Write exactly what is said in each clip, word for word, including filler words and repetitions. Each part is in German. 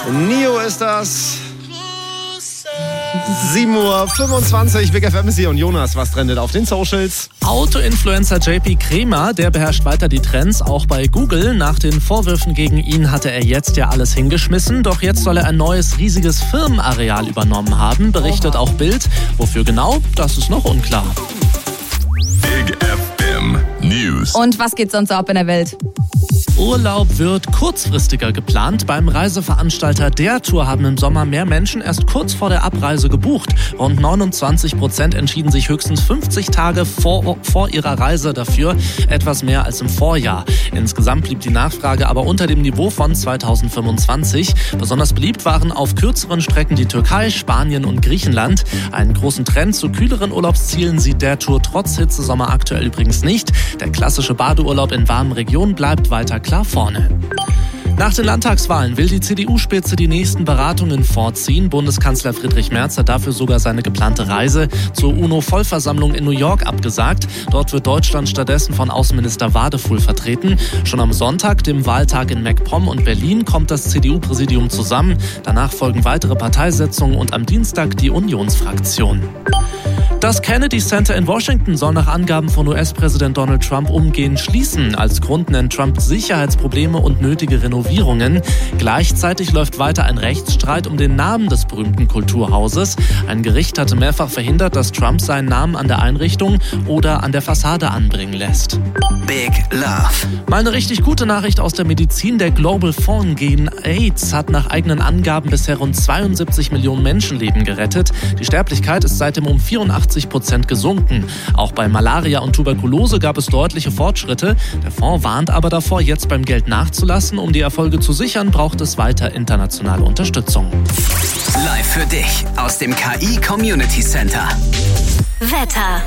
Nio ist das. sieben Uhr fünfundzwanzig, Big F M ist hier und Jonas, was trendet auf den Socials? Auto-Influencer J P Cremer, der beherrscht weiter die Trends, auch bei Google. Nach den Vorwürfen gegen ihn hatte er jetzt ja alles hingeschmissen, doch jetzt soll er ein neues, riesiges Firmenareal übernommen haben, berichtet auch Bild. Wofür genau, das ist noch unklar. Big F M News. Und was geht sonst ab in der Welt? Urlaub wird kurzfristiger geplant. Beim Reiseveranstalter der Tour haben im Sommer mehr Menschen erst kurz vor der Abreise gebucht. Rund neunundzwanzig Prozent entschieden sich höchstens fünfzig Tage vor, vor ihrer Reise dafür, etwas mehr als im Vorjahr. Insgesamt blieb die Nachfrage aber unter dem Niveau von zweitausendfünfundzwanzig. Besonders beliebt waren auf kürzeren Strecken die Türkei, Spanien und Griechenland. Einen großen Trend zu kühleren Urlaubszielen sieht der Tour trotz Hitzesommer aktuell übrigens nicht. Der klassische Badeurlaub in warmen Regionen bleibt weiter klar vorne. Nach den Landtagswahlen will die C D U-Spitze die nächsten Beratungen vorziehen. Bundeskanzler Friedrich Merz hat dafür sogar seine geplante Reise zur UNO-Vollversammlung in New York abgesagt. Dort wird Deutschland stattdessen von Außenminister Wadefuhl vertreten. Schon am Sonntag, dem Wahltag in MacPom und Berlin, kommt das C D U-Präsidium zusammen. Danach folgen weitere Parteisetzungen und am Dienstag die Unionsfraktion. Das Kennedy Center in Washington soll nach Angaben von U S-Präsident Donald Trump umgehend schließen. Als Grund nennt Trump Sicherheitsprobleme und nötige Renovierungen. Gleichzeitig läuft weiter ein Rechtsstreit um den Namen des berühmten Kulturhauses. Ein Gericht hatte mehrfach verhindert, dass Trump seinen Namen an der Einrichtung oder an der Fassade anbringen lässt. Big Love. Mal eine richtig gute Nachricht aus der Medizin. Der Global Fund gegen AIDS hat nach eigenen Angaben bisher rund zweiundsiebzig Millionen Menschenleben gerettet. Die Sterblichkeit ist seitdem um vierundachtzig Prozent gesunken. Auch bei Malaria und Tuberkulose gab es deutliche Fortschritte. Der Fonds warnt aber davor, jetzt beim Geld nachzulassen. Um die Erfolge zu sichern, braucht es weiter internationale Unterstützung. Live für dich aus dem K I Community Center. Wetter.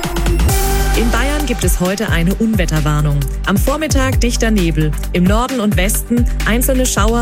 In Bayern gibt es heute eine Unwetterwarnung. Am Vormittag dichter Nebel. Im Norden und Westen einzelne Schauer